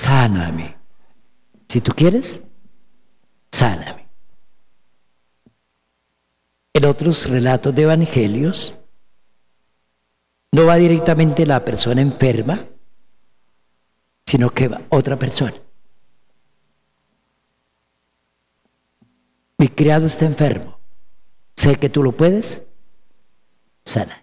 sáname. Si tú quieres, sáname. En otros relatos de evangelios, no va directamente la persona enferma, sino que va otra persona. Mi criado está enfermo. Sé que tú lo puedes sanar.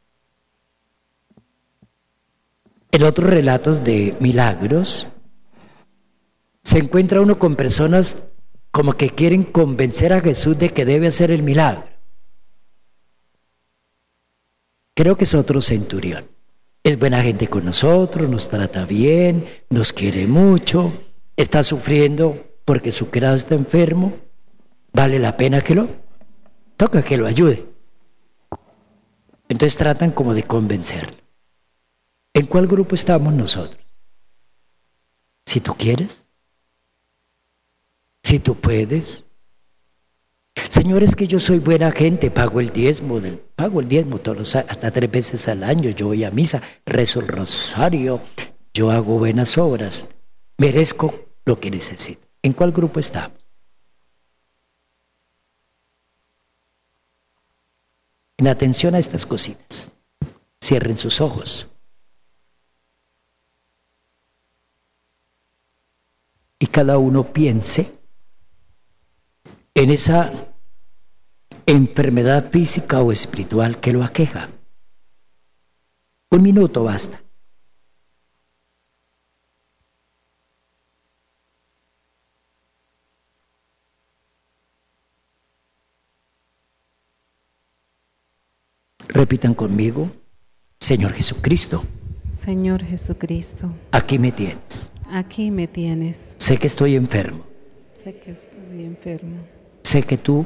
En otros relatos de milagros, se encuentra uno con personas como que quieren convencer a Jesús de que debe hacer el milagro. Creo que es otro centurión. Es buena gente con nosotros, nos trata bien, nos quiere mucho, está sufriendo porque su criado está enfermo. Vale la pena que toca que lo ayude. Entonces tratan como de convencerlo. ¿En cuál grupo estamos nosotros? Si tú quieres, si tú puedes. Señor, es que yo soy buena gente, pago el diezmo todos los años, hasta 3 veces al año, yo voy a misa, rezo el rosario, yo hago buenas obras, merezco lo que necesito. ¿En cuál grupo estamos? En atención a estas cositas, cierren sus ojos. Y cada uno piense en esa enfermedad física o espiritual que lo aqueja. 1 minuto basta. Repitan conmigo: Señor Jesucristo. Señor Jesucristo. Aquí me tienes. Aquí me tienes. Sé que estoy enfermo. Sé que estoy enfermo. Sé que tú,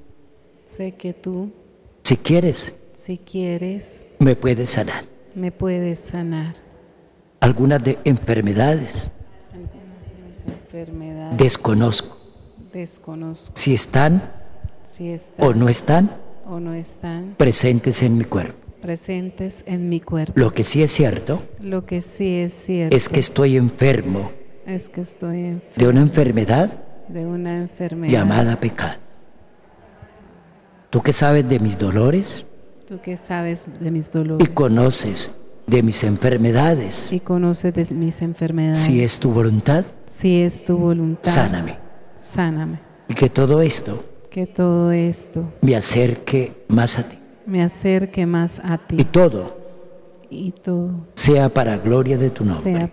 si quieres, me puedes sanar. Algunas de enfermedades desconozco si están o no están presentes en mi cuerpo. Lo que sí es cierto es que estoy enfermo de una enfermedad llamada pecado. Tú que sabes de mis dolores y conoces de mis enfermedades, si es tu voluntad, sáname. Y que todo esto me acerque más a ti. Y todo sea para gloria de tu nombre.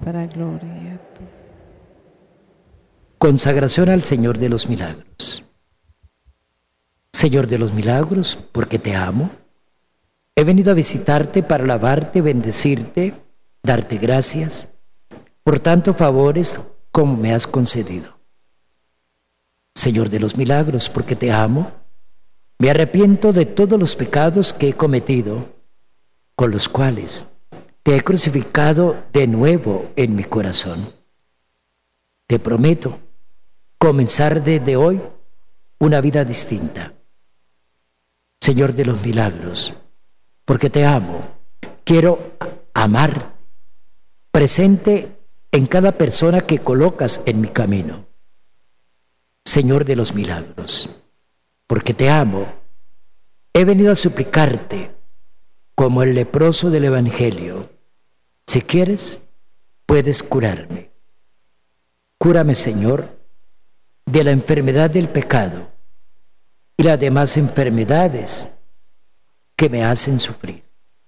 Consagración al Señor de los milagros. Señor de los milagros, porque te amo, he venido a visitarte para alabarte, bendecirte, darte gracias por tantos favores como me has concedido. Señor de los milagros, porque te amo, me arrepiento de todos los pecados que he cometido, con los cuales te he crucificado de nuevo en mi corazón. Te prometo comenzar desde hoy una vida distinta. Señor de los milagros, porque te amo, quiero amar, presente en cada persona que colocas en mi camino. Señor de los milagros, porque te amo, he venido a suplicarte, como el leproso del Evangelio. Si quieres, puedes curarme. Cúrame, Señor, de la enfermedad del pecado y las demás enfermedades que me hacen sufrir.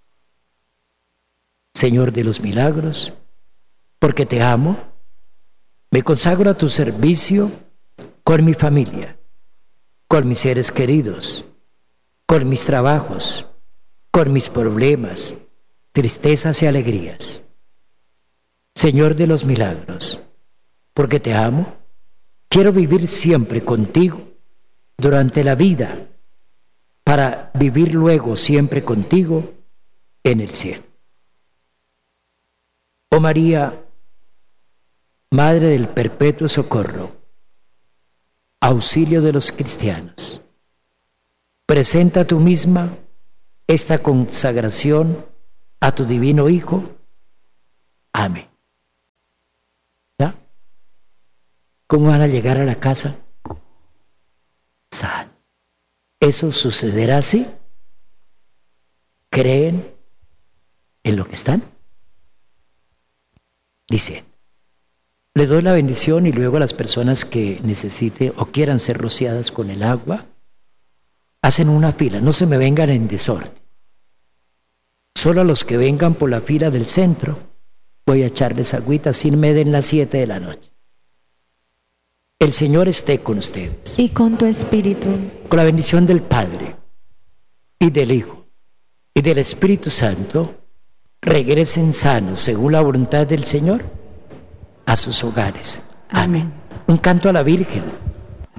Señor de los milagros, porque te amo, me consagro a tu servicio con mi familia, con mis seres queridos, con mis trabajos, con mis problemas, tristezas y alegrías. Señor de los milagros, porque te amo, quiero vivir siempre contigo durante la vida, para vivir luego siempre contigo en el cielo. Oh María, Madre del Perpetuo Socorro, auxilio de los cristianos, presenta tú misma esta consagración a tu divino Hijo. Amén. ¿Ya? ¿Cómo van a llegar a la casa? Sanos. ¿Eso sucederá así? ¿Creen en lo que están? Dice, le doy la bendición y luego a las personas que necesiten o quieran ser rociadas con el agua, hacen una fila, no se me vengan en desorden. Solo a los que vengan por la fila del centro, voy a echarles agüita sin me den las 7 de la noche. El Señor esté con ustedes. Y con tu espíritu. Con la bendición del Padre, y del Hijo, y del Espíritu Santo, regresen sanos, según la voluntad del Señor, a sus hogares. Amén. Un canto a la Virgen.